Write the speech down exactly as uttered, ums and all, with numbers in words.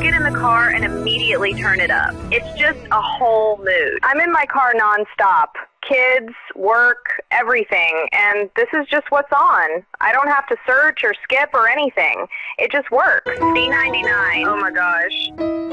get in the car and immediately turn it up. It's just a whole mood. I'm in my car nonstop. Kids, work, everything, and this is just what's on. I don't have to search or skip or anything. It just works. D ninety-nine. Oh my gosh.